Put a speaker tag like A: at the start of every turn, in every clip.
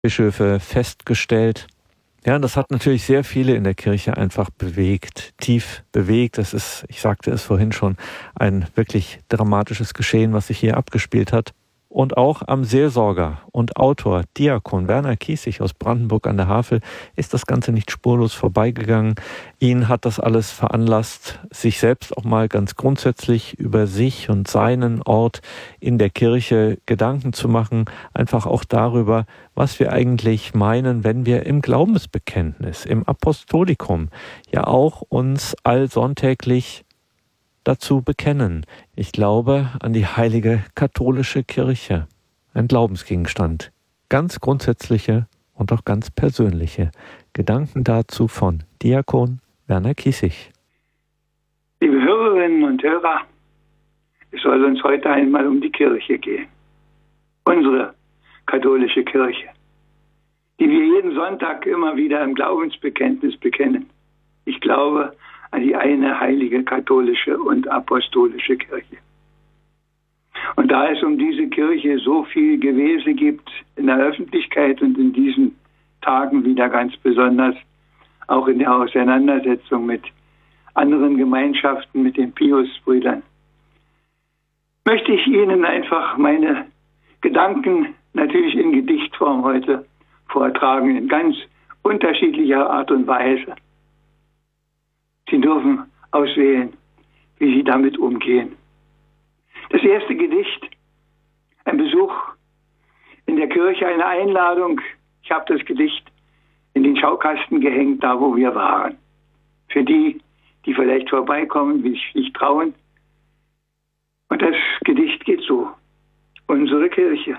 A: Bischöfe festgestellt. Ja, das hat natürlich sehr viele in der Kirche einfach bewegt, tief bewegt. Das ist, ich sagte es vorhin schon, ein wirklich dramatisches Geschehen, was sich hier abgespielt hat. Und auch am Seelsorger und Autor, Diakon Werner Kiesig aus Brandenburg an der Havel ist das Ganze nicht spurlos vorbeigegangen. Ihn hat das alles veranlasst, sich selbst auch mal ganz grundsätzlich über sich und seinen Ort in der Kirche Gedanken zu machen, einfach auch darüber, was wir eigentlich meinen, wenn wir im Glaubensbekenntnis, im Apostolikum ja auch uns allsonntäglich dazu bekennen. Ich glaube an die heilige katholische Kirche. Ein Glaubensgegenstand. Ganz grundsätzliche und auch ganz persönliche Gedanken dazu von Diakon Werner Kiesig.
B: Liebe Hörerinnen und Hörer, es soll uns heute einmal um die Kirche gehen. Unsere katholische Kirche, die wir jeden Sonntag immer wieder im Glaubensbekenntnis bekennen. Ich glaube an die eine heilige katholische und apostolische Kirche. Und da es um diese Kirche so viel Gewese gibt in der Öffentlichkeit und in diesen Tagen wieder ganz besonders, auch in der Auseinandersetzung mit anderen Gemeinschaften, mit den Pius-Brüdern, möchte ich Ihnen einfach meine Gedanken natürlich in Gedichtform heute vortragen, in ganz unterschiedlicher Art und Weise. Sie dürfen auswählen, wie Sie damit umgehen. Das erste Gedicht, ein Besuch in der Kirche, eine Einladung. Ich habe das Gedicht in den Schaukasten gehängt, da wo wir waren. Für die, die vielleicht vorbeikommen, die sich nicht trauen. Und das Gedicht geht so. Unsere Kirche.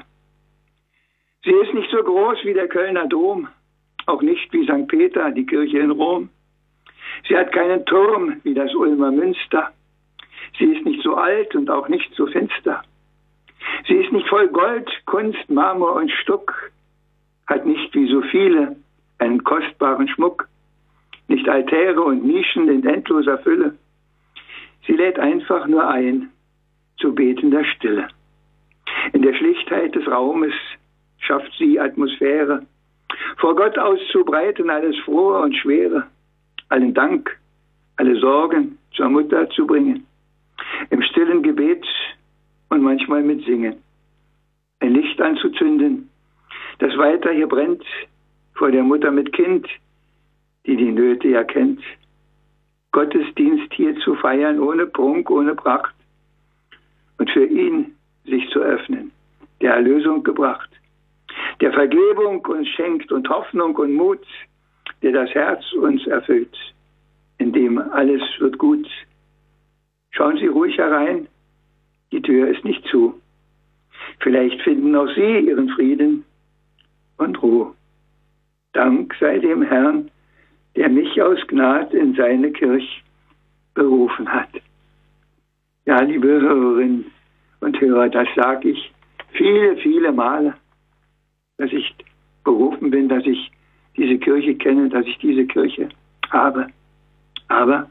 B: Sie ist nicht so groß wie der Kölner Dom, auch nicht wie St. Peter, die Kirche in Rom. Sie hat keinen Turm wie das Ulmer Münster. Sie ist nicht so alt und auch nicht so finster. Sie ist nicht voll Gold, Kunst, Marmor und Stuck, hat nicht wie so viele einen kostbaren Schmuck, nicht Altäre und Nischen in endloser Fülle. Sie lädt einfach nur ein zu betender Stille. In der Schlichtheit des Raumes schafft sie Atmosphäre, vor Gott auszubreiten alles Frohe und Schwere, allen Dank, alle Sorgen zur Mutter zu bringen, im stillen Gebet und manchmal mit Singen, ein Licht anzuzünden, das weiter hier brennt, vor der Mutter mit Kind, die die Nöte ja kennt, Gottesdienst hier zu feiern, ohne Prunk, ohne Pracht, und für ihn sich zu öffnen, der Erlösung gebracht, der Vergebung uns schenkt und Hoffnung und Mut, der das Herz uns erfüllt, in dem alles wird gut. Schauen Sie ruhig herein, die Tür ist nicht zu. Vielleicht finden auch Sie Ihren Frieden und Ruhe. Dank sei dem Herrn, der mich aus Gnad in seine Kirche berufen hat. Ja, liebe Hörerinnen und Hörer, das sage ich viele, viele Male, dass ich berufen bin, dass ich diese Kirche kenne, dass ich diese Kirche habe. Aber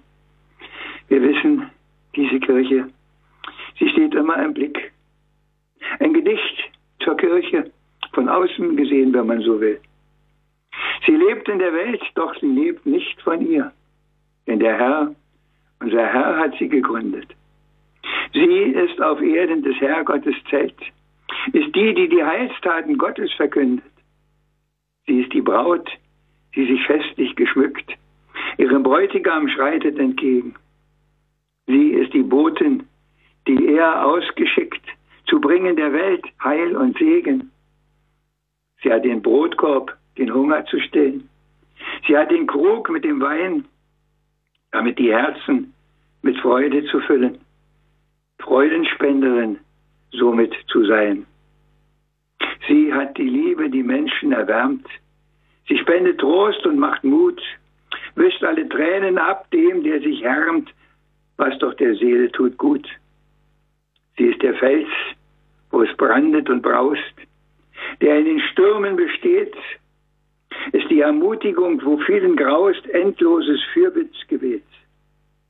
B: wir wissen, diese Kirche, sie steht immer im Blick. Ein Gedicht zur Kirche, von außen gesehen, wenn man so will. Sie lebt in der Welt, doch sie lebt nicht von ihr. Denn der Herr, unser Herr, hat sie gegründet. Sie ist auf Erden des Herrgottes Zelt, ist die, die die Heilstaten Gottes verkündet. Sie ist die Braut, die sich festlich geschmückt, ihrem Bräutigam schreitet entgegen. Sie ist die Botin, die er ausgeschickt, zu bringen der Welt Heil und Segen. Sie hat den Brotkorb, den Hunger zu stillen. Sie hat den Krug mit dem Wein, damit die Herzen mit Freude zu füllen. Freudenspenderin somit zu sein. Sie hat die Liebe, die Menschen erwärmt. Sie spendet Trost und macht Mut, wischt alle Tränen ab dem, der sich härmt, was doch der Seele tut gut. Sie ist der Fels, wo es brandet und braust, der in den Stürmen besteht, ist die Ermutigung, wo vielen graust, endloses Fürbittgebet.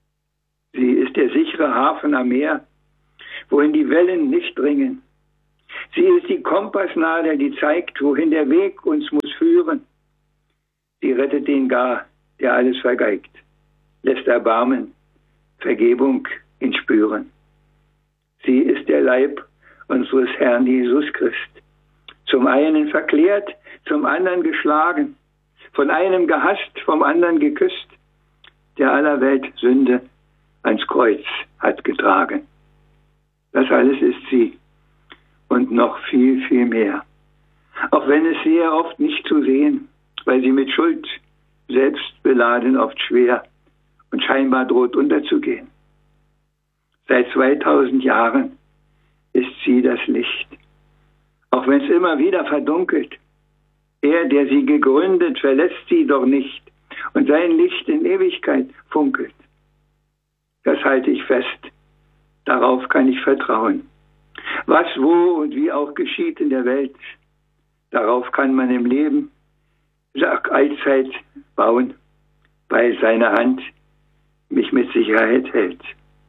B: Sie ist der sichere Hafen am Meer, wohin die Wellen nicht dringen. Sie ist die Kompassnadel, die zeigt, wohin der Weg uns muss führen. Sie rettet den gar, der alles vergeigt, lässt Erbarmen, Vergebung ihn spüren. Sie ist der Leib unseres Herrn Jesus Christ, zum einen verklärt, zum anderen geschlagen, von einem gehasst, vom anderen geküsst, der aller Welt Sünde ans Kreuz hat getragen. Das alles ist sie und noch viel, viel mehr. Auch wenn es sehr oft nicht zu sehen, weil sie mit Schuld selbst beladen oft schwer und scheinbar droht unterzugehen. Seit 2000 Jahren ist sie das Licht. Auch wenn es immer wieder verdunkelt. Er, der sie gegründet, verlässt sie doch nicht und sein Licht in Ewigkeit funkelt. Das halte ich fest. Darauf kann ich vertrauen. Was, wo und wie auch geschieht in der Welt, darauf kann man im Leben allzeit bauen, weil seine Hand mich mit Sicherheit hält.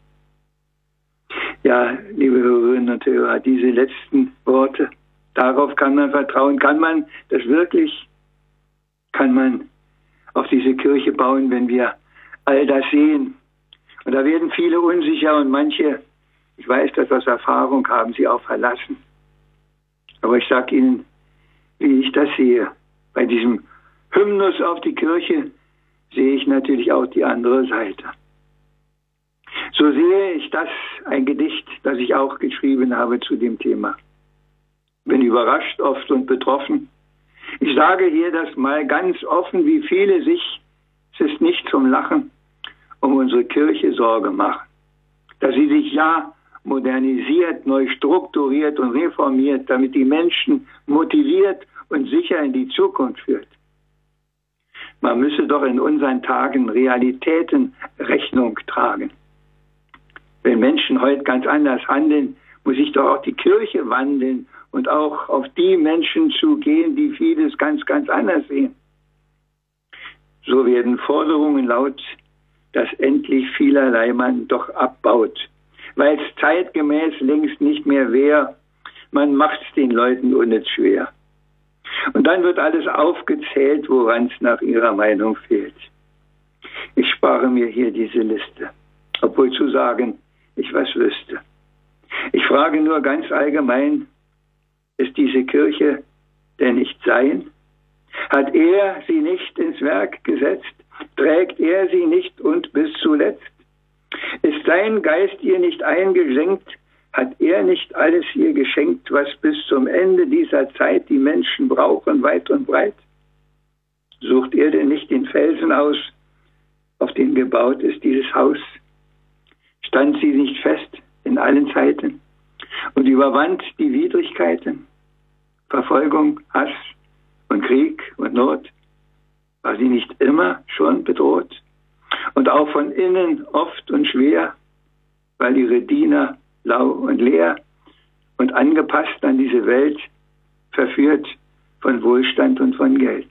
B: Ja, liebe Hörerinnen und Hörer, diese letzten Worte, darauf kann man vertrauen. Kann man das wirklich? Kann man auf diese Kirche bauen, wenn wir all das sehen? Und da werden viele unsicher und manche, ich weiß das aus Erfahrung, haben sie auch verlassen. Aber ich sage Ihnen, wie ich das sehe. Bei diesem Hymnus auf die Kirche sehe ich natürlich auch die andere Seite. So sehe ich das, ein Gedicht, das ich auch geschrieben habe zu dem Thema. Bin überrascht oft und betroffen. Ich sage hier das mal ganz offen, wie viele sich, es ist nicht zum Lachen, um unsere Kirche Sorge machen. Dass sie sich ja modernisiert, neu strukturiert und reformiert, damit die Menschen motiviert und sicher in die Zukunft führt. Man müsse doch in unseren Tagen Realitäten Rechnung tragen. Wenn Menschen heute ganz anders handeln, muss sich doch auch die Kirche wandeln und auch auf die Menschen zugehen, die vieles ganz, ganz anders sehen. So werden Forderungen laut, dass endlich vielerlei man doch abbaut, weil es zeitgemäß längst nicht mehr wäre. Man macht es den Leuten unnütz schwer. Und dann wird alles aufgezählt, woran es nach ihrer Meinung fehlt. Ich spare mir hier diese Liste, obwohl zu sagen, ich was wüsste. Ich frage nur ganz allgemein, ist diese Kirche denn nicht sein? Hat er sie nicht ins Werk gesetzt? Trägt er sie nicht und bis zuletzt? Ist sein Geist ihr nicht eingesenkt? Hat er nicht alles ihr geschenkt, was bis zum Ende dieser Zeit die Menschen brauchen, weit und breit? Sucht er denn nicht den Felsen aus, auf den gebaut ist dieses Haus? Stand sie nicht fest in allen Zeiten und überwand die Widrigkeiten, Verfolgung, Hass und Krieg und Not? War sie nicht immer schon bedroht und auch von innen oft und schwer, weil ihre Diener lau und leer und angepasst an diese Welt, verführt von Wohlstand und von Geld?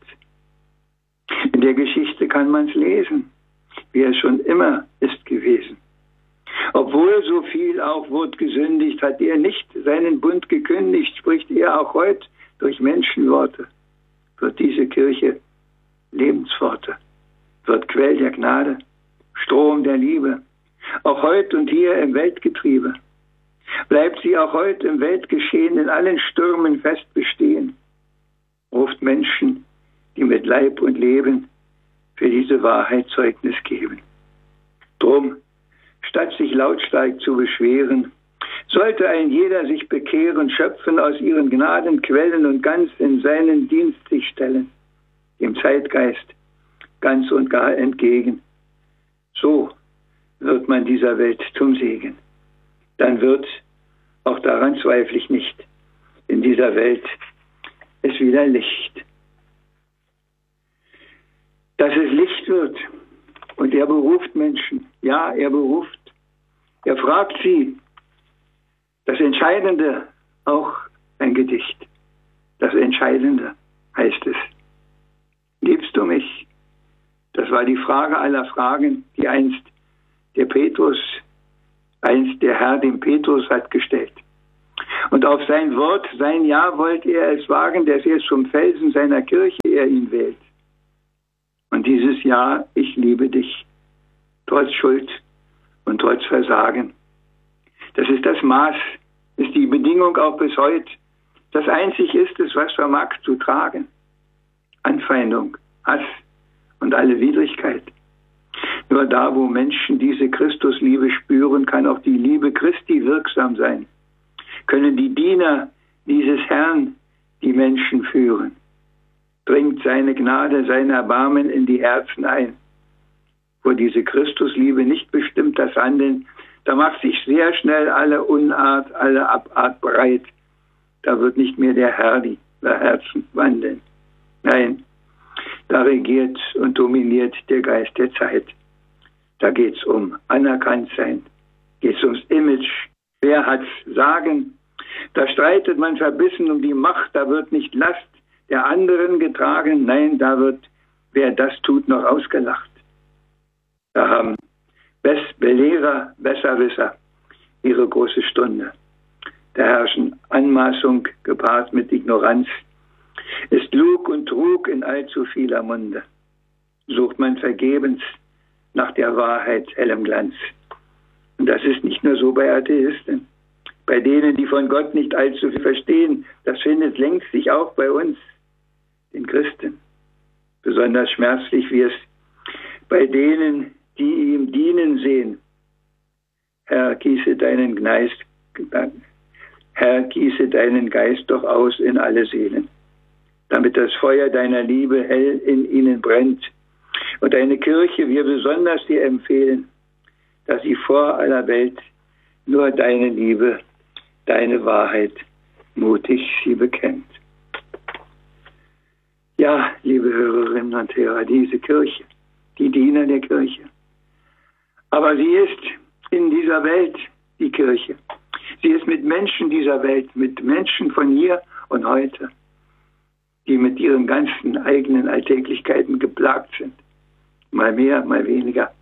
B: In der Geschichte kann man es lesen, wie es schon immer ist gewesen. Obwohl so viel auch wurde gesündigt, hat er nicht seinen Bund gekündigt, spricht er auch heute durch Menschenworte. Wird diese Kirche Lebenspforte, wird Quell der Gnade, Strom der Liebe, auch heute und hier im Weltgetriebe. Bleibt sie auch heute im Weltgeschehen in allen Stürmen fest bestehen, ruft Menschen, die mit Leib und Leben für diese Wahrheit Zeugnis geben. Drum, statt sich lautstark zu beschweren, sollte ein jeder sich bekehren, schöpfen aus ihren Gnadenquellen und ganz in seinen Dienst sich stellen, dem Zeitgeist ganz und gar entgegen. So wird man dieser Welt zum Segen. Dann wird, auch daran zweifle ich nicht, in dieser Welt es wieder Licht. Dass es Licht wird und er beruft Menschen. Ja, er beruft. Er fragt sie. Das Entscheidende, auch ein Gedicht. Das Entscheidende heißt es. Liebst du mich? Das war die Frage aller Fragen, die einst der Herr dem Petrus hat gestellt. Und auf sein Wort, sein Ja wollte er es wagen, dass er zum Felsen seiner Kirche er ihn wählt. Und dieses Ja, ich liebe dich, trotz Schuld und trotz Versagen. Das ist das Maß, ist die Bedingung auch bis heute. Das einzig ist es, was vermag zu tragen. Anfeindung, Hass und alle Widrigkeit. Nur da, wo Menschen diese Christusliebe spüren, kann auch die Liebe Christi wirksam sein. Können die Diener dieses Herrn die Menschen führen. Dringt seine Gnade, sein Erbarmen in die Herzen ein. Wo diese Christusliebe nicht bestimmt das Handeln, da macht sich sehr schnell alle Unart, alle Abart breit. Da wird nicht mehr der Herr die Herzen wandeln. Nein, da regiert und dominiert der Geist der Zeit. Da geht's um Anerkanntsein, geht's ums Image. Wer hat's Sagen? Da streitet man verbissen um die Macht, da wird nicht Last der anderen getragen. Nein, da wird, wer das tut, noch ausgelacht. Da haben Belehrer, Besserwisser ihre große Stunde. Da herrschen Anmaßung gepaart mit Ignoranz. Ist Lug und Trug in allzu vieler Munde. Sucht man vergebens nach der Wahrheit hellem Glanz. Und das ist nicht nur so bei Atheisten. Bei denen, die von Gott nicht allzu viel verstehen, das findet längst sich auch bei uns, den Christen. Besonders schmerzlich wird es bei denen, die ihm dienen sehen. Herr, gieße deinen Geist doch aus in alle Seelen, damit das Feuer deiner Liebe hell in ihnen brennt. Und deine Kirche wir besonders dir empfehlen, dass sie vor aller Welt nur deine Liebe, deine Wahrheit mutig sie bekennt. Ja, liebe Hörerinnen und Hörer, diese Kirche, die Diener der Kirche. Aber sie ist in dieser Welt die Kirche. Sie ist mit Menschen dieser Welt, mit Menschen von hier und heute, die mit ihren ganzen eigenen Alltäglichkeiten geplagt sind. Mal mehr, mal weniger.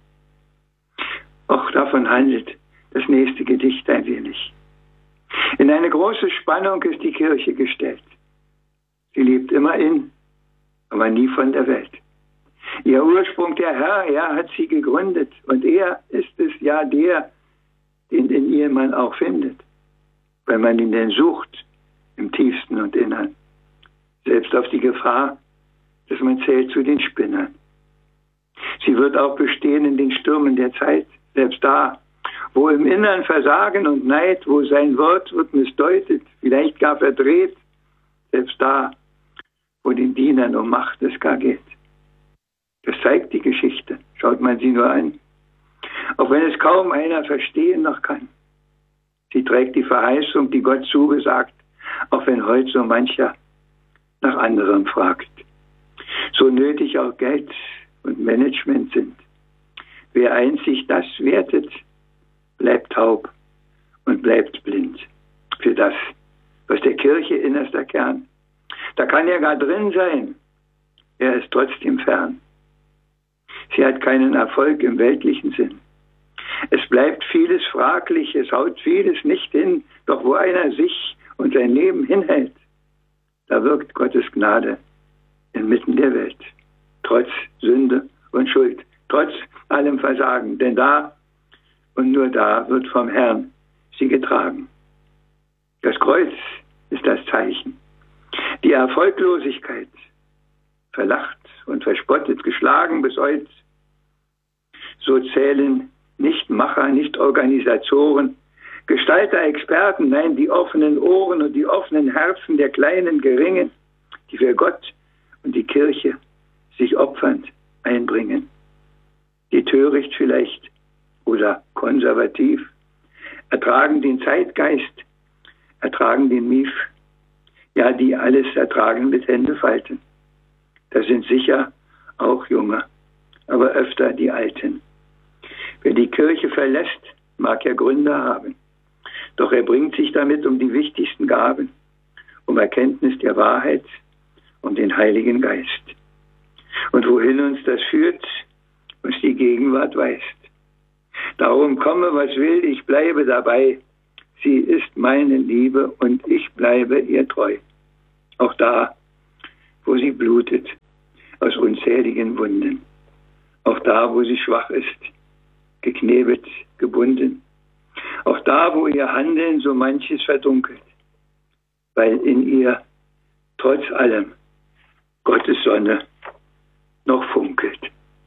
B: Auch davon handelt das nächste Gedicht ein wenig. In eine große Spannung ist die Kirche gestellt. Sie lebt immer in, aber nie von der Welt. Ihr Ursprung, der Herr, er hat sie gegründet. Und er ist es ja der, den in ihr man auch findet, weil man ihn denn sucht im tiefsten und Innern. Selbst auf die Gefahr, dass man zählt zu den Spinnern. Sie wird auch bestehen in den Stürmen der Zeit, selbst da, wo im Innern Versagen und Neid, wo sein Wort wird missdeutet, vielleicht gar verdreht, selbst da, wo den Dienern um Macht es gar geht. Das zeigt die Geschichte, schaut man sie nur an. Auch wenn es kaum einer verstehen noch kann. Sie trägt die Verheißung, die Gott zugesagt, auch wenn heute so mancher nach anderem fragt. So nötig auch Geld und Management sind. Wer einzig das wertet, bleibt taub und bleibt blind für das, was der Kirche innerster Kern. Da kann er gar drin sein, er ist trotzdem fern. Sie hat keinen Erfolg im weltlichen Sinn. Es bleibt vieles fraglich, es haut vieles nicht hin, doch wo einer sich und sein Leben hinhält, da wirkt Gottes Gnade inmitten der Welt. Trotz Sünde und Schuld, trotz allem Versagen, denn da und nur da wird vom Herrn sie getragen. Das Kreuz ist das Zeichen. Die Erfolglosigkeit, verlacht und verspottet, geschlagen bis heute. So zählen nicht Macher, nicht Organisatoren, Gestalter, Experten, nein, die offenen Ohren und die offenen Herzen der kleinen Geringen, die für Gott und die Kirche sich opfernd einbringen. Die töricht vielleicht oder konservativ, ertragen den Zeitgeist, ertragen den Mief, ja, die alles ertragen mit Händefalten. Das sind sicher auch Junge, aber öfter die Alten. Wer die Kirche verlässt, mag ja Gründe haben, doch er bringt sich damit um die wichtigsten Gaben, um Erkenntnis der Wahrheit, um den Heiligen Geist. Und wohin uns das führt, uns die Gegenwart weist. Darum komme, was will, ich bleibe dabei. sie ist meine Liebe und ich bleibe ihr treu. Auch da, wo sie blutet, aus unzähligen Wunden. Auch da, wo sie schwach ist, geknebelt, gebunden. Auch da, wo ihr Handeln so manches verdunkelt, weil in ihr trotz allem Gottes Sonne noch funkelt.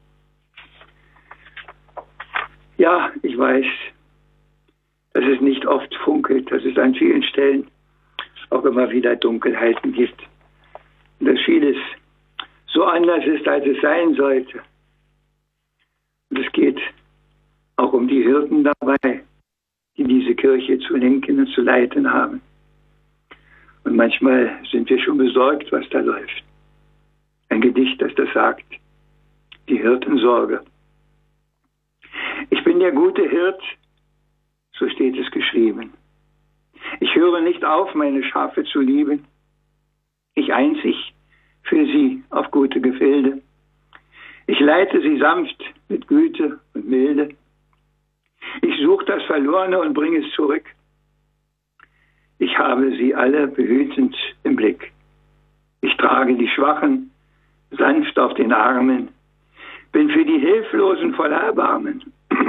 B: Ja, ich weiß, dass es nicht oft funkelt, dass es an vielen Stellen auch immer wieder Dunkelheiten gibt. Und dass vieles so anders ist, als es sein sollte. Und es geht auch um die Hirten dabei, die diese Kirche zu lenken und zu leiten haben. Und manchmal sind wir schon besorgt, was da läuft. Ein Gedicht, das das sagt. Die Hirtensorge. Ich bin der gute Hirt, so steht es geschrieben. Ich höre nicht auf, meine Schafe zu lieben. Ich einzig für sie auf gute Gefilde. Ich leite sie sanft mit Güte und Milde. Ich suche das Verlorene und bringe es zurück. Ich habe sie alle behütend im Blick. Ich trage die Schwachen sanft auf den Armen, bin für die Hilflosen voller Erbarmen.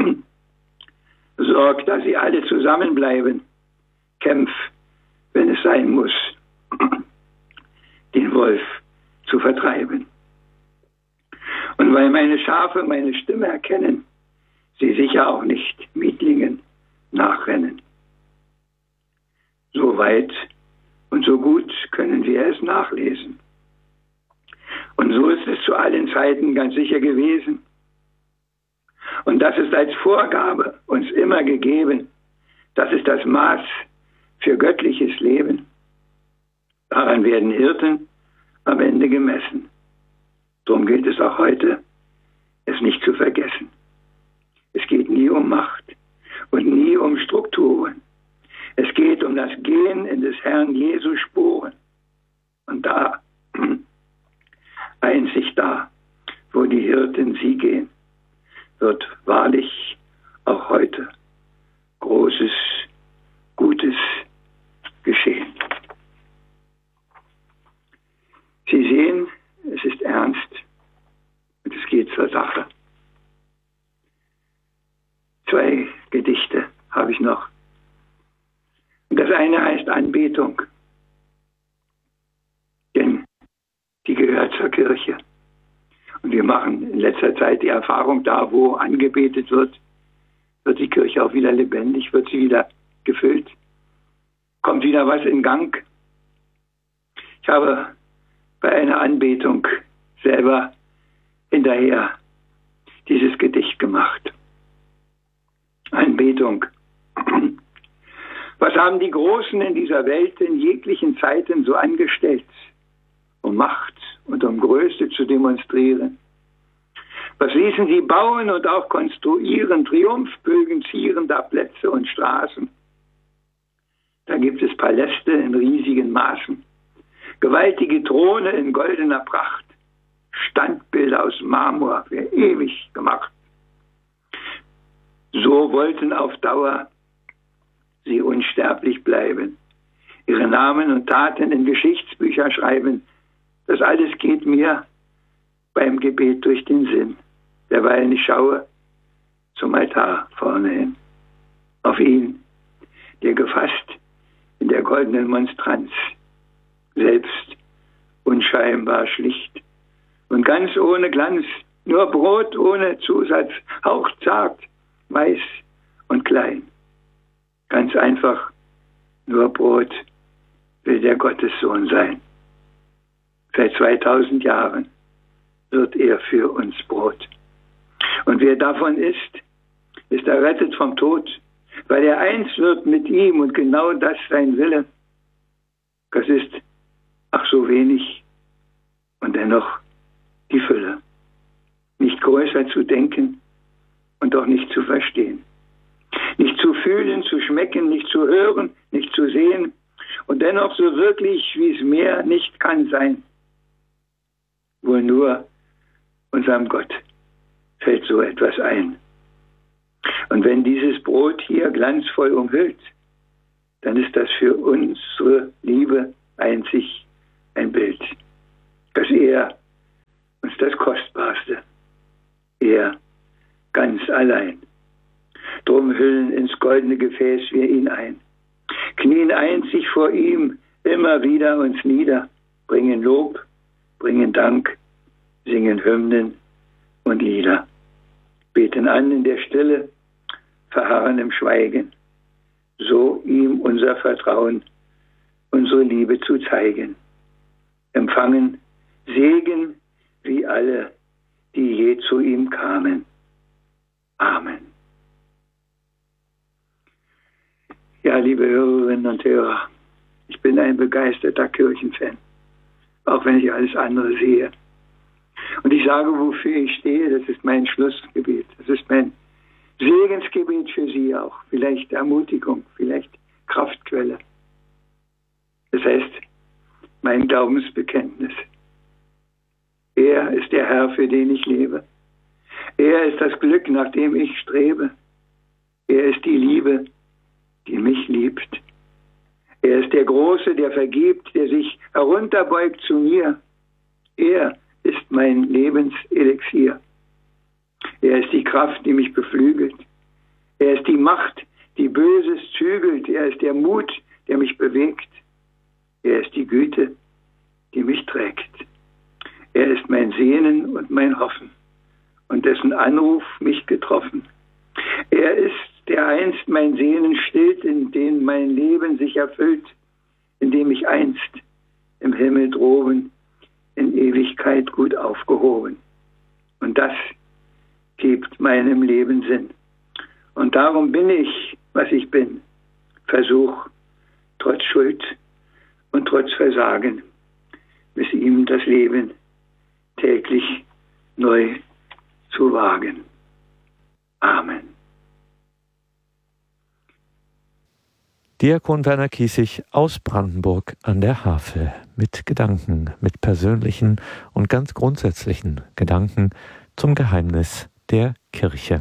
B: Sorg, dass sie alle zusammenbleiben. Kämpf, wenn es sein muss, den Wolf zu vertreiben. Und weil meine Schafe meine Stimme erkennen, sie sicher auch nicht Mietlingen nachrennen. So weit und so gut können wir es nachlesen. Und so ist es zu allen Zeiten ganz sicher gewesen. Und das ist als Vorgabe uns immer gegeben. Das ist das Maß für göttliches Leben. Daran werden Hirten am Ende gemessen. Darum gilt es auch heute, es nicht zu vergessen. Es geht nie um Macht und nie um Strukturen. Es geht um das Gehen in des Herrn Jesu Spuren. Und da, einzig da, wo die Hirten sie gehen, wird wahrlich auch heute Großes, Gutes geschehen. Sie sehen, es ist ernst und es geht zur Sache. 2 Gedichte habe ich noch. Und das eine heißt Anbetung, denn die gehört zur Kirche. Und wir machen in letzter Zeit die Erfahrung, da wo angebetet wird, wird die Kirche auch wieder lebendig, wird sie wieder gefüllt, kommt wieder was in Gang. Ich habe bei einer Anbetung selber hinterher dieses Gedicht gemacht. Anbetung. Was haben die Großen in dieser Welt in jeglichen Zeiten so angestellt, um Macht und um Größe zu demonstrieren? Was ließen sie bauen und auch konstruieren, Triumphbögen zierender Plätze und Straßen? Da gibt es Paläste in riesigen Maßen, gewaltige Throne in goldener Pracht, Standbilder aus Marmor für ewig gemacht. So wollten auf Dauer sie unsterblich bleiben, ihre Namen und Taten in Geschichtsbücher schreiben. Das alles geht mir beim Gebet durch den Sinn, derweil ich schaue zum Altar vorne hin, auf ihn, der gefasst in der goldenen Monstranz, selbst unscheinbar schlicht und ganz ohne Glanz, nur Brot ohne Zusatz, hauchzart, weiß und klein. Ganz einfach, nur Brot will der Gottessohn sein. Seit 2000 Jahren wird er für uns Brot. Und wer davon isst, ist errettet vom Tod, weil er eins wird mit ihm und genau das sein Wille. Das ist, ach so wenig und dennoch die Fülle. Nicht größer zu denken und doch nicht zu verstehen. Nicht zu fühlen, zu schmecken, nicht zu hören, nicht zu sehen und dennoch so wirklich, wie es mehr nicht kann sein. Wohl nur unserem Gott fällt so etwas ein. Und wenn dieses Brot hier glanzvoll umhüllt, dann ist das für unsere Liebe einzig ein Bild, dass er uns das Kostbarste, er ganz allein. Drum hüllen ins goldene Gefäß wir ihn ein, knien einzig vor ihm immer wieder uns nieder, bringen Lob, bringen Dank, singen Hymnen und Lieder, beten an in der Stille, verharren im Schweigen, so ihm unser Vertrauen, unsere Liebe zu zeigen. Empfangen Segen wie alle, die je zu ihm kamen. Amen. Ja, liebe Hörerinnen und Hörer, ich bin ein begeisterter Kirchenfan, auch wenn ich alles andere sehe. Und ich sage, wofür ich stehe, das ist mein Schlussgebet, das ist mein Segensgebet für Sie auch, vielleicht Ermutigung, vielleicht Kraftquelle. Das heißt, mein Glaubensbekenntnis. Er ist der Herr, für den ich lebe. Er ist das Glück, nach dem ich strebe. Er ist die Liebe, die mich liebt. Er ist der Große, der vergibt, der sich herunterbeugt zu mir. Er ist mein Lebenselixier. Er ist die Kraft, die mich beflügelt. Er ist die Macht, die Böses zügelt. Er ist der Mut, der mich bewegt. Er ist die Güte, die mich trägt. Er ist mein Sehnen und mein Hoffen und dessen Anruf mich getroffen. Er ist, der einst mein Sehnen stillt, in dem mein Leben sich erfüllt, in dem ich einst im Himmel droben in Ewigkeit gut aufgehoben. Und das gibt meinem Leben Sinn. Und darum bin ich, was ich bin. Versuch, trotz Schuld und trotz Versagen, bis ihm das Leben täglich neu zu wagen. Amen.
A: Diakon Werner Kiesig aus Brandenburg an der Havel mit Gedanken, mit persönlichen und ganz grundsätzlichen Gedanken zum Geheimnis der Kirche.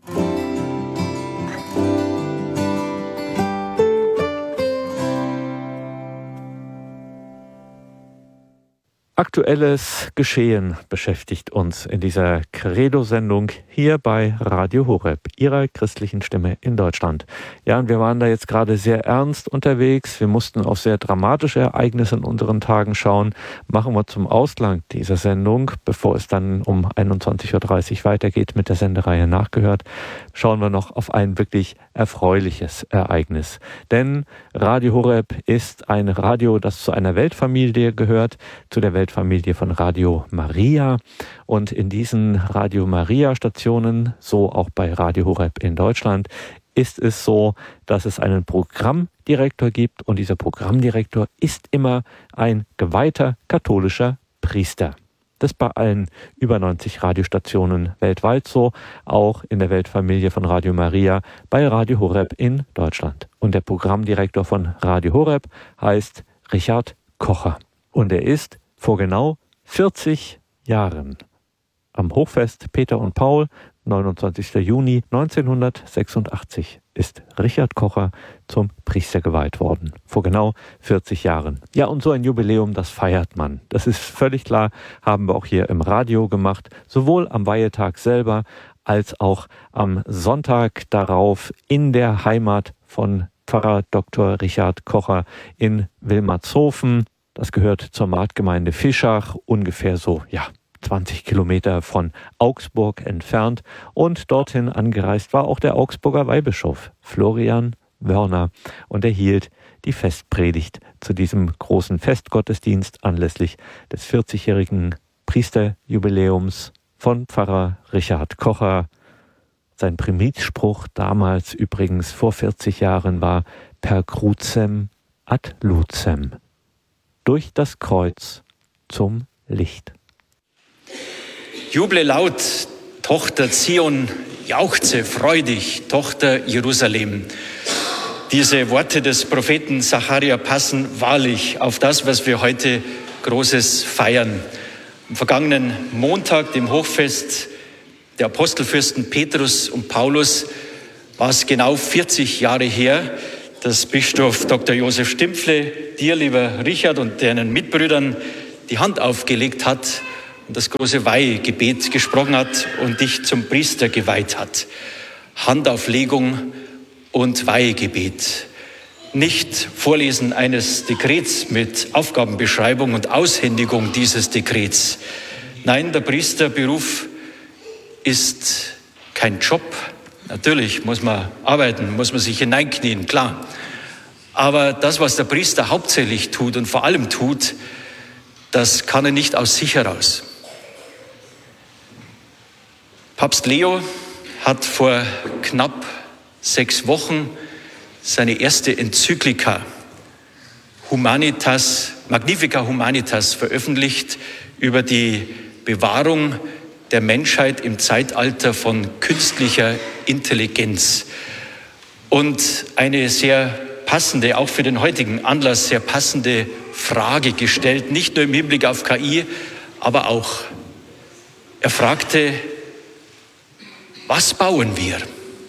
A: Aktuelles Geschehen beschäftigt uns in dieser Credo-Sendung hier bei Radio Horeb, Ihrer christlichen Stimme in Deutschland. Ja, und wir waren da jetzt gerade sehr ernst unterwegs. Wir mussten auf sehr dramatische Ereignisse in unseren Tagen schauen. Machen wir zum Ausklang dieser Sendung, bevor es dann um 21.30 Uhr weitergeht mit der Sendereihe Nachgehört, schauen wir noch auf ein wirklich erfreuliches Ereignis. Denn Radio Horeb ist ein Radio, das zu einer Weltfamilie gehört, zu der Weltfamilie von Radio Maria. Und in diesen Radio Maria Stationen, so auch bei Radio Horeb in Deutschland, ist es so, dass es einen Programmdirektor gibt. Und dieser Programmdirektor ist immer ein geweihter katholischer Priester. Das ist bei allen über 90 Radiostationen weltweit so, auch in der Weltfamilie von Radio Maria bei Radio Horeb in Deutschland. Und der Programmdirektor von Radio Horeb heißt Richard Kocher. Und er ist vor genau 40 Jahren am Hochfest Peter und Paul, 29. Juni 1986, ist Richard Kocher zum Priester geweiht worden. Vor genau 40 Jahren. Ja, und so ein Jubiläum, das feiert man. Das ist völlig klar, haben wir auch hier im Radio gemacht, sowohl am Weihetag selber als auch am Sonntag darauf in der Heimat von Pfarrer Dr. Richard Kocher in Wilmershofen. Das gehört zur Marktgemeinde Fischach, ungefähr so, 20 Kilometer von Augsburg entfernt. Und dorthin angereist war auch der Augsburger Weihbischof Florian Wörner. Und er hielt die Festpredigt zu diesem großen Festgottesdienst anlässlich des 40-jährigen Priesterjubiläums von Pfarrer Richard Kocher. Sein Primizspruch damals übrigens vor 40 Jahren war per crucem ad lucem. Durch das Kreuz zum Licht.
C: Juble laut, Tochter Zion, jauchze freudig, Tochter Jerusalem. Diese Worte des Propheten Sacharja passen wahrlich auf das, was wir heute Großes feiern. Am vergangenen Montag, dem Hochfest der Apostelfürsten Petrus und Paulus, war es genau 40 Jahre her, dass Bischof Dr. Josef Stimpfle dir, lieber Richard, und deinen Mitbrüdern die Hand aufgelegt hat und das große Weihgebet gesprochen hat und dich zum Priester geweiht hat. Handauflegung und Weihgebet. Nicht Vorlesen eines Dekrets mit Aufgabenbeschreibung und Aushändigung dieses Dekrets. Nein, der Priesterberuf ist kein Job. Natürlich muss man arbeiten, muss man sich hineinknien, klar. Aber das, was der Priester hauptsächlich tut und vor allem tut, das kann er nicht aus sich heraus. Papst Leo hat vor knapp 6 Wochen seine erste Enzyklika Magnificat Humanitas veröffentlicht über die Bewahrung der Menschheit im Zeitalter von künstlicher Intelligenz. Und eine sehr passende, auch für den heutigen Anlass, sehr passende Frage gestellt, nicht nur im Hinblick auf KI, aber auch. Er fragte, was bauen wir?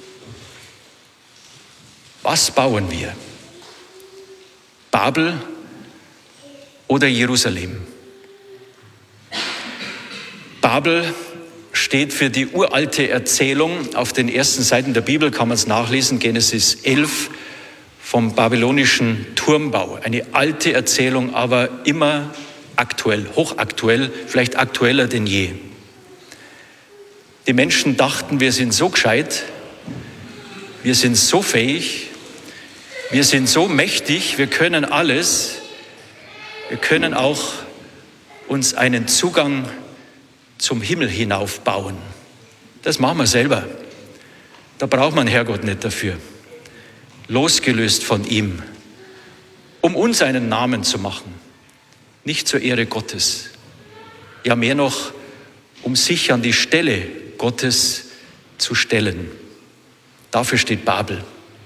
C: Was bauen wir? Babel oder Jerusalem? Babel steht für die uralte Erzählung. Auf den ersten Seiten der Bibel kann man es nachlesen, Genesis 11, vom babylonischen Turmbau. Eine alte Erzählung, aber immer aktuell, hochaktuell, vielleicht aktueller denn je. Die Menschen dachten, wir sind so gescheit, wir sind so fähig, wir sind so mächtig, wir können alles. Wir können auch uns einen Zugang zum Himmel hinauf bauen. Das machen wir selber. Da braucht man Herrgott nicht dafür. Losgelöst von ihm, um uns einen Namen zu machen. Nicht zur Ehre Gottes. Ja, mehr noch, um sich an die Stelle Gottes zu stellen. Dafür steht Babel.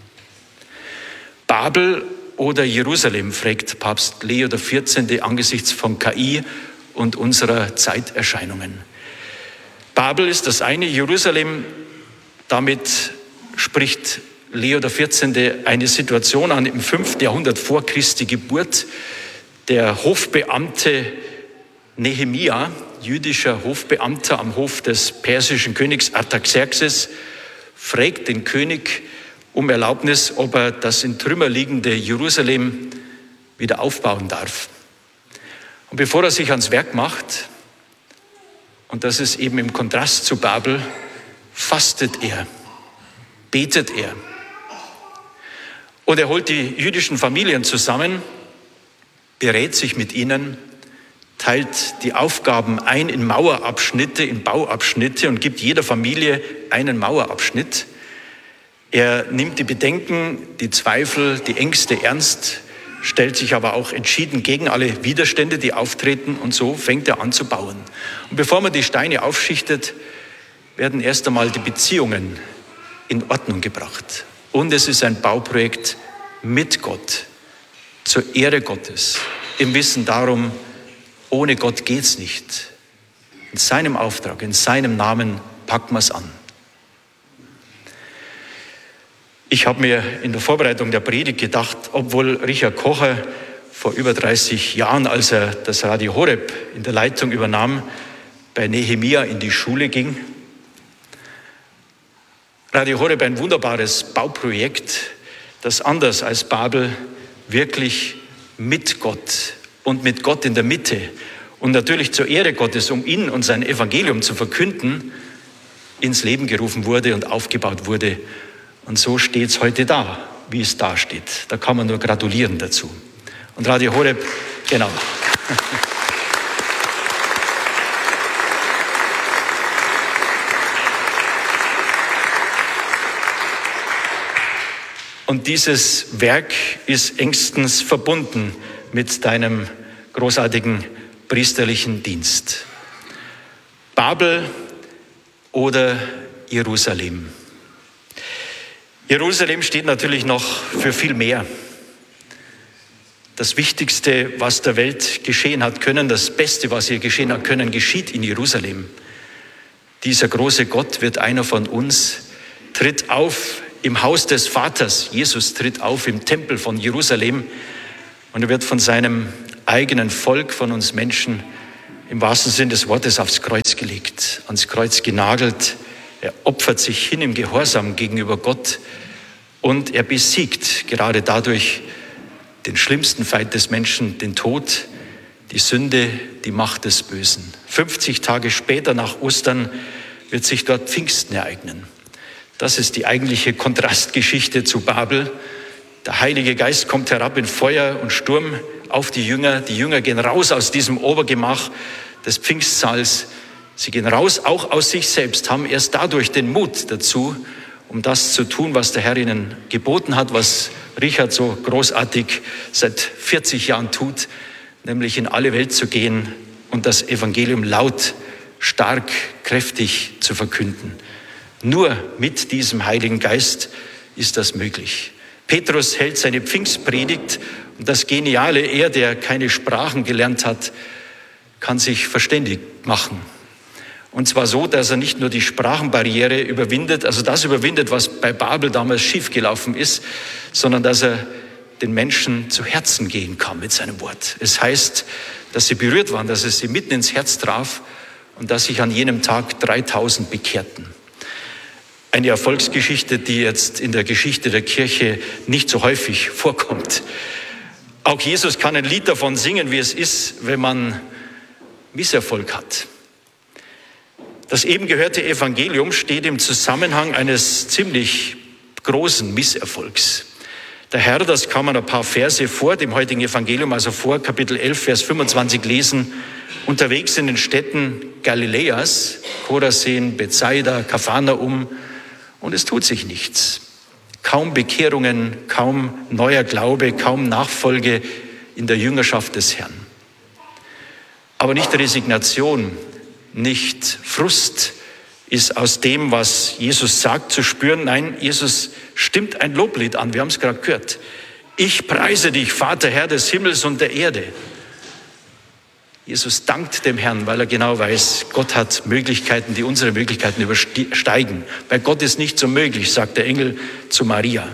C: Babel oder Jerusalem, fragt Papst Leo XIV. Angesichts von KI und unserer Zeiterscheinungen. Babel ist das eine, Jerusalem, damit spricht Leo XIV. Eine Situation an im 5. Jahrhundert vor Christi Geburt. Der Hofbeamte Nehemia, jüdischer Hofbeamter am Hof des persischen Königs Artaxerxes, fragt den König um Erlaubnis, ob er das in Trümmer liegende Jerusalem wieder aufbauen darf. Und bevor er sich ans Werk macht, und das ist eben im Kontrast zu Babel, fastet er, betet er. Und er holt die jüdischen Familien zusammen, berät sich mit ihnen, teilt die Aufgaben ein in Mauerabschnitte, in Bauabschnitte und gibt jeder Familie einen Mauerabschnitt. Er nimmt die Bedenken, die Zweifel, die Ängste ernst, stellt sich aber auch entschieden gegen alle Widerstände, die auftreten, und so fängt er an zu bauen. Und bevor man die Steine aufschichtet, werden erst einmal die Beziehungen in Ordnung gebracht. Und es ist ein Bauprojekt mit Gott, zur Ehre Gottes, im Wissen darum, ohne Gott geht's nicht. In seinem Auftrag, in seinem Namen packen wir es an. Ich habe mir in der Vorbereitung der Predigt gedacht, obwohl Richard Kocher vor über 30 Jahren, als er das Radio Horeb in der Leitung übernahm, bei Nehemia in die Schule ging. Radio Horeb, ein wunderbares Bauprojekt, das anders als Babel wirklich mit Gott und mit Gott in der Mitte und natürlich zur Ehre Gottes, um ihn und sein Evangelium zu verkünden, ins Leben gerufen wurde und aufgebaut wurde. Und so steht es heute da, wie es da steht. Da kann man nur gratulieren dazu. Und Radio Horeb, genau. Und dieses Werk ist engstens verbunden mit deinem großartigen priesterlichen Dienst. Babel oder Jerusalem? Jerusalem steht natürlich noch für viel mehr. Das Wichtigste, was der Welt geschehen hat können, das Beste, was ihr geschehen hat können, geschieht in Jerusalem. Dieser große Gott wird einer von uns, tritt auf im Haus des Vaters. Jesus tritt auf im Tempel von Jerusalem und er wird von seinem eigenen Volk, von uns Menschen, im wahrsten Sinn des Wortes aufs Kreuz gelegt, ans Kreuz genagelt. Er opfert sich hin im Gehorsam gegenüber Gott und er besiegt gerade dadurch den schlimmsten Feind des Menschen, den Tod, die Sünde, die Macht des Bösen. 50 Tage später nach Ostern wird sich dort Pfingsten ereignen. Das ist die eigentliche Kontrastgeschichte zu Babel. Der Heilige Geist kommt herab in Feuer und Sturm auf die Jünger. Die Jünger gehen raus aus diesem Obergemach des Pfingstsaals. Sie gehen raus, auch aus sich selbst, haben erst dadurch den Mut dazu, um das zu tun, was der Herr ihnen geboten hat, was Richard so großartig seit 40 Jahren tut, nämlich in alle Welt zu gehen und das Evangelium laut, stark, kräftig zu verkünden. Nur mit diesem Heiligen Geist ist das möglich. Petrus hält seine Pfingstpredigt und das Geniale, er, der keine Sprachen gelernt hat, kann sich verständig machen. Und zwar so, dass er nicht nur die Sprachenbarriere überwindet, also das überwindet, was bei Babel damals schiefgelaufen ist, sondern dass er den Menschen zu Herzen gehen kann mit seinem Wort. Es heißt, dass sie berührt waren, dass es sie mitten ins Herz traf und dass sich an jenem Tag 3000 bekehrten. Eine Erfolgsgeschichte, die jetzt in der Geschichte der Kirche nicht so häufig vorkommt. Auch Jesus kann ein Lied davon singen, wie es ist, wenn man Misserfolg hat. Das eben gehörte Evangelium steht im Zusammenhang eines ziemlich großen Misserfolgs. Der Herr, das kann man ein paar Verse vor dem heutigen Evangelium, also vor Kapitel 11, Vers 25 lesen, unterwegs in den Städten Galiläas, Chorazin, Bethsaida, Kapharnaum, und es tut sich nichts. Kaum Bekehrungen, kaum neuer Glaube, kaum Nachfolge in der Jüngerschaft des Herrn. Aber nicht Resignation, nicht Frust ist aus dem, was Jesus sagt, zu spüren. Nein, Jesus stimmt ein Loblied an. Wir haben es gerade gehört. Ich preise dich, Vater, Herr des Himmels und der Erde. Jesus dankt dem Herrn, weil er genau weiß, Gott hat Möglichkeiten, die unsere Möglichkeiten übersteigen. Bei Gott ist nichts unmöglich, sagt der Engel zu Maria.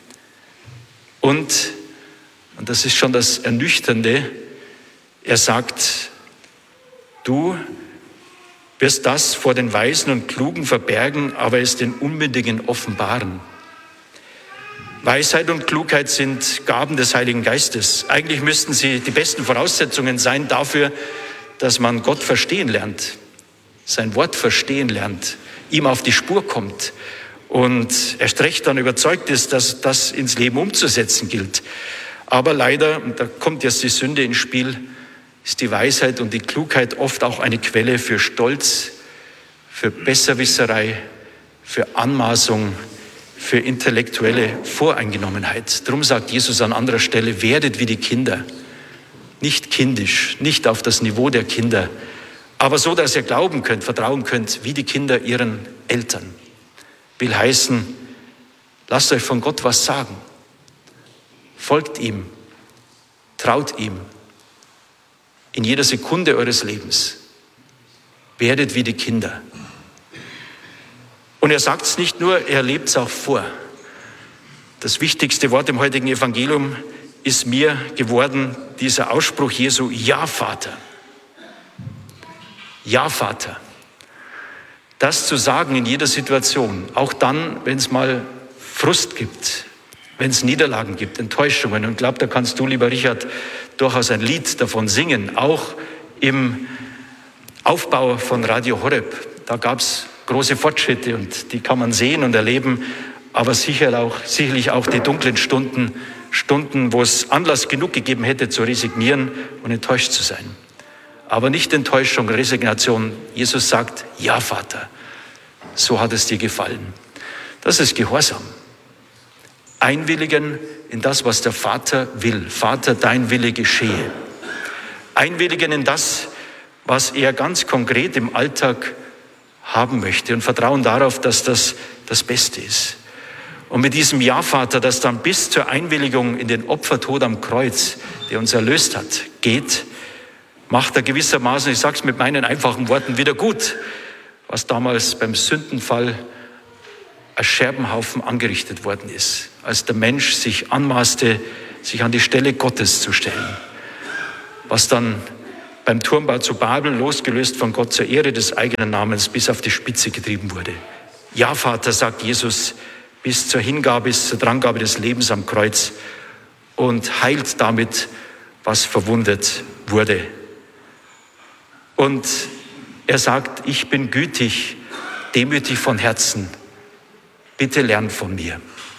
C: Und das ist schon das Ernüchternde, er sagt, du wirst das vor den Weisen und Klugen verbergen, aber es den Unmündigen offenbaren. Weisheit und Klugheit sind Gaben des Heiligen Geistes. Eigentlich müssten sie die besten Voraussetzungen sein dafür, dass man Gott verstehen lernt, sein Wort verstehen lernt, ihm auf die Spur kommt und erst recht dann überzeugt ist, dass das ins Leben umzusetzen gilt. Aber leider, und da kommt jetzt die Sünde ins Spiel, ist die Weisheit und die Klugheit oft auch eine Quelle für Stolz, für Besserwisserei, für Anmaßung, für intellektuelle Voreingenommenheit. Darum sagt Jesus an anderer Stelle, werdet wie die Kinder. Nicht kindisch, nicht auf das Niveau der Kinder, aber so, dass ihr glauben könnt, vertrauen könnt, wie die Kinder ihren Eltern. Will heißen, lasst euch von Gott was sagen. Folgt ihm, traut ihm. In jeder Sekunde eures Lebens. Werdet wie die Kinder. Und er sagt es nicht nur, er lebt es auch vor. Das wichtigste Wort im heutigen Evangelium ist mir geworden, dieser Ausspruch Jesu, ja Vater. Ja Vater. Das zu sagen in jeder Situation, auch dann, wenn es mal Frust gibt, wenn es Niederlagen gibt, Enttäuschungen. Und ich glaube, da kannst du, lieber Richard, durchaus ein Lied davon singen, auch im Aufbau von Radio Horeb. Da gab es große Fortschritte und die kann man sehen und erleben, aber sicherlich auch die dunklen Stunden, wo es Anlass genug gegeben hätte, zu resignieren und enttäuscht zu sein. Aber nicht Enttäuschung, Resignation. Jesus sagt, ja Vater, so hat es dir gefallen. Das ist Gehorsam. Einwilligen in das, was der Vater will. Vater, dein Wille geschehe. Einwilligen in das, was er ganz konkret im Alltag haben möchte und vertrauen darauf, dass das das Beste ist. Und mit diesem Ja, Vater, das dann bis zur Einwilligung in den Opfertod am Kreuz, der uns erlöst hat, geht, macht er gewissermaßen, ich sage es mit meinen einfachen Worten, wieder gut, was damals beim Sündenfall als Scherbenhaufen angerichtet worden ist, als der Mensch sich anmaßte, sich an die Stelle Gottes zu stellen. Was dann beim Turmbau zu Babel, losgelöst von Gott zur Ehre des eigenen Namens, bis auf die Spitze getrieben wurde. Ja, Vater, sagt Jesus, bis zur Hingabe, bis zur Drangabe des Lebens am Kreuz und heilt damit, was verwundet wurde. Und er sagt, ich bin gütig, demütig von Herzen. Bitte lernt von mir.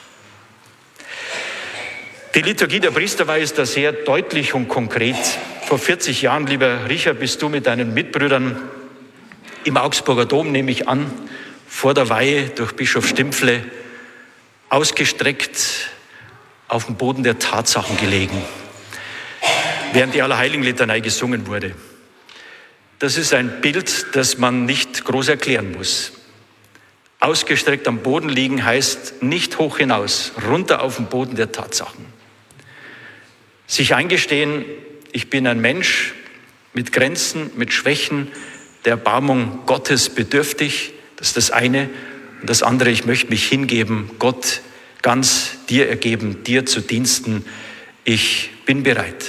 C: Die Liturgie der Priesterweihe ist da sehr deutlich und konkret. Vor 40 Jahren, lieber Richard, bist du mit deinen Mitbrüdern im Augsburger Dom, nehme ich an, vor der Weihe durch Bischof Stimpfle, ausgestreckt auf dem Boden der Tatsachen gelegen, während die Allerheiligenlitanei gesungen wurde. Das ist ein Bild, das man nicht groß erklären muss. Ausgestreckt am Boden liegen heißt nicht hoch hinaus, runter auf den Boden der Tatsachen. Sich eingestehen, ich bin ein Mensch mit Grenzen, mit Schwächen, der Erbarmung Gottes bedürftig, das ist das eine. Und das andere, ich möchte mich hingeben, Gott ganz dir ergeben, dir zu diensten. Ich bin bereit.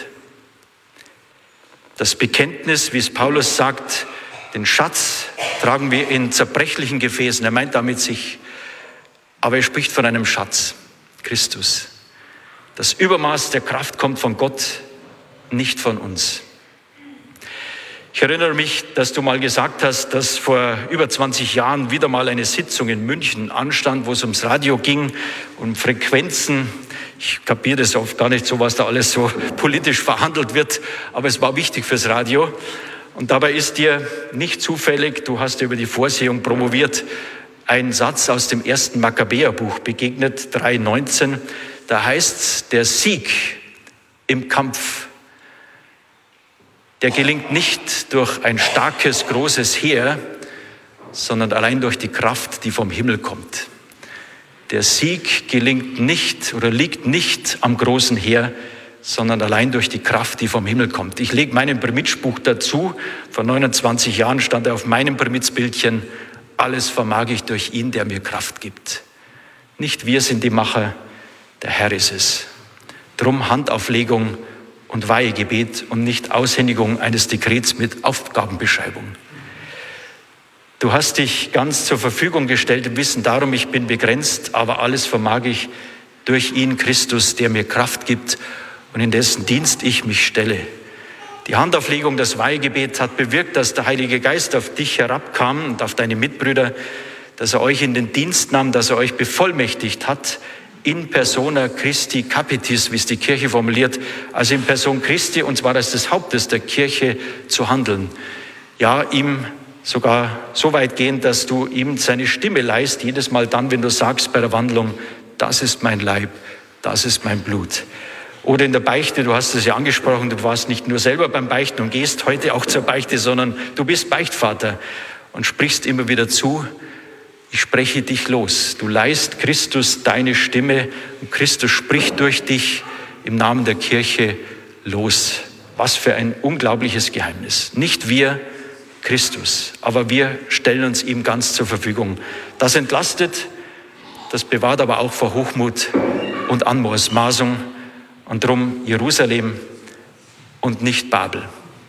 C: Das Bekenntnis, wie es Paulus sagt, den Schatz tragen wir in zerbrechlichen Gefäßen. Er meint damit sich, aber er spricht von einem Schatz, Christus. Das Übermaß der Kraft kommt von Gott, nicht von uns. Ich erinnere mich, dass du mal gesagt hast, dass vor über 20 Jahren wieder mal eine Sitzung in München anstand, wo es ums Radio ging, um Frequenzen. Ich kapiere das oft gar nicht so, was da alles so politisch verhandelt wird, aber es war wichtig fürs Radio. Und dabei ist dir nicht zufällig, du hast über die Vorsehung promoviert, ein Satz aus dem ersten Makkabäerbuch begegnet, 3,19. Da heißt es, der Sieg im Kampf, der gelingt nicht durch ein starkes, großes Heer, sondern allein durch die Kraft, die vom Himmel kommt. Der Sieg gelingt nicht oder liegt nicht am großen Heer, sondern allein durch die Kraft, die vom Himmel kommt. Ich lege meinen Primitspruch dazu. Vor 29 Jahren stand er auf meinem Primitsbildchen. Alles vermag ich durch ihn, der mir Kraft gibt. Nicht wir sind die Macher, der Herr ist es. Drum Handauflegung und Weihegebet und nicht Aushändigung eines Dekrets mit Aufgabenbeschreibung. Du hast dich ganz zur Verfügung gestellt im Wissen darum, ich bin begrenzt, aber alles vermag ich durch ihn, Christus, der mir Kraft gibt und in dessen Dienst ich mich stelle. Die Handauflegung, das Weihegebet hat bewirkt, dass der Heilige Geist auf dich herabkam und auf deine Mitbrüder, dass er euch in den Dienst nahm, dass er euch bevollmächtigt hat, in persona Christi capitis, wie es die Kirche formuliert, also in Person Christi, und zwar als des Hauptes der Kirche zu handeln. Ja, ihm sogar so weit gehen, dass du ihm seine Stimme leihst, jedes Mal dann, wenn du sagst bei der Wandlung, das ist mein Leib, das ist mein Blut. Oder in der Beichte, du hast es ja angesprochen, du warst nicht nur selber beim Beichten und gehst heute auch zur Beichte, sondern du bist Beichtvater und sprichst immer wieder zu, ich spreche dich los. Du leihst Christus deine Stimme und Christus spricht durch dich im Namen der Kirche los. Was für ein unglaubliches Geheimnis. Nicht wir, Christus, aber wir stellen uns ihm ganz zur Verfügung. Das entlastet, das bewahrt aber auch vor Hochmut und Anmaßung und drum Jerusalem und nicht Babel.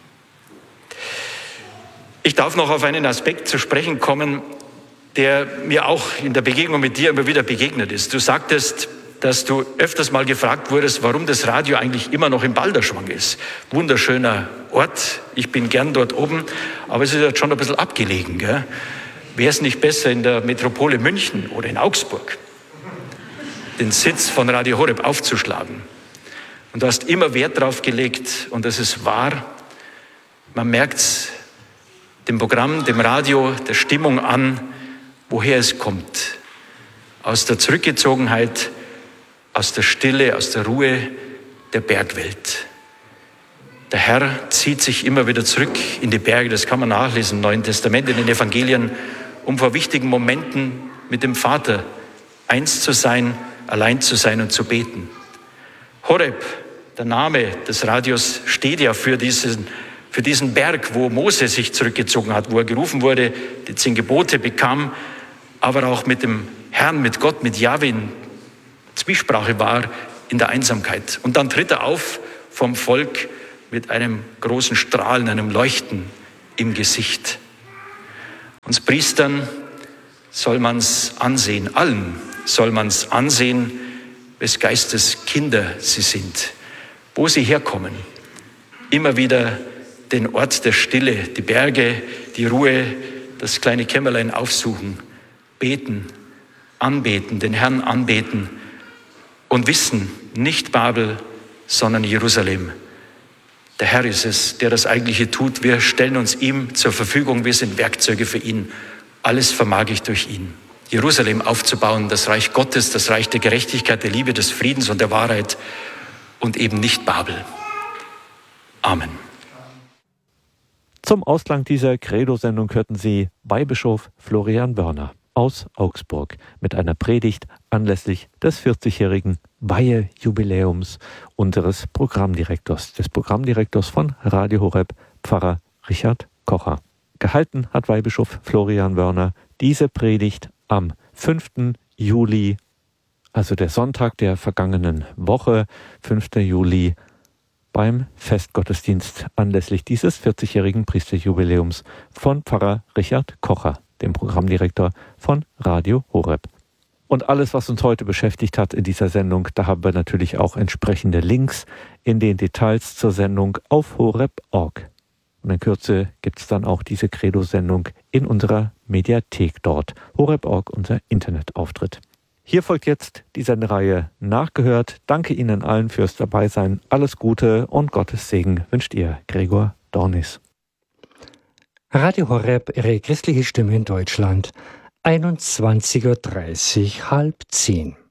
C: Ich darf noch auf einen Aspekt zu sprechen kommen, der mir auch in der Begegnung mit dir immer wieder begegnet ist. Du sagtest, dass du öfters mal gefragt wurdest, warum das Radio eigentlich immer noch im Balderschwang ist. Wunderschöner Ort, ich bin gern dort oben, aber es ist jetzt schon ein bisschen abgelegen. Wäre es nicht besser in der Metropole München oder in Augsburg, den Sitz von Radio Horeb aufzuschlagen? Und du hast immer Wert drauf gelegt, und das ist wahr, man merkt es dem Programm, dem Radio, der Stimmung an, woher es kommt. Aus der Zurückgezogenheit, aus der Stille, aus der Ruhe der Bergwelt. Der Herr zieht sich immer wieder zurück in die Berge, das kann man nachlesen im Neuen Testament, in den Evangelien, um vor wichtigen Momenten mit dem Vater eins zu sein, allein zu sein und zu beten. Horeb, der Name des Radios, steht ja für diesen Berg, wo Mose sich zurückgezogen hat, wo er gerufen wurde, die 10 Gebote bekam, aber auch mit dem Herrn, mit Gott, mit Jahwe in Zwiesprache war in der Einsamkeit. Und dann tritt er auf vom Volk mit einem großen Strahlen, einem Leuchten im Gesicht. Uns Priestern soll man es ansehen, allen soll man es ansehen, wes Geistes Kinder sie sind, wo sie herkommen. Immer wieder den Ort der Stille, die Berge, die Ruhe, das kleine Kämmerlein aufsuchen, beten, anbeten, den Herrn anbeten und wissen, nicht Babel, sondern Jerusalem. Der Herr ist es, der das Eigentliche tut. Wir stellen uns ihm zur Verfügung, wir sind Werkzeuge für ihn. Alles vermag ich durch ihn. Jerusalem aufzubauen, das Reich Gottes, das Reich der Gerechtigkeit, der Liebe, des Friedens und der Wahrheit und eben nicht Babel. Amen.
A: Zum Ausklang dieser Credo-Sendung hörten Sie Weihbischof Florian Wörner aus Augsburg mit einer Predigt anlässlich des 40-jährigen Weihejubiläums unseres Programmdirektors, des Programmdirektors von Radio Horeb, Pfarrer Richard Kocher. Gehalten hat Weihbischof Florian Wörner diese Predigt am 5. Juli, also der Sonntag der vergangenen Woche, 5. Juli, beim Festgottesdienst anlässlich dieses 40-jährigen Priesterjubiläums von Pfarrer Richard Kocher, dem Programmdirektor von Radio Horeb. Und alles, was uns heute beschäftigt hat in dieser Sendung, da haben wir natürlich auch entsprechende Links in den Details zur Sendung auf horeb.org. Und in Kürze gibt es dann auch diese Credo-Sendung in unserer Mediathek dort. horeb.org, unser Internetauftritt. Hier folgt jetzt die Sendereihe Nachgehört. Danke Ihnen allen fürs Dabeisein. Alles Gute und Gottes Segen wünscht Ihr Gregor Dornis.
D: Radio Horeb, Ihre christliche Stimme in Deutschland. 21:30 Uhr, 9:30.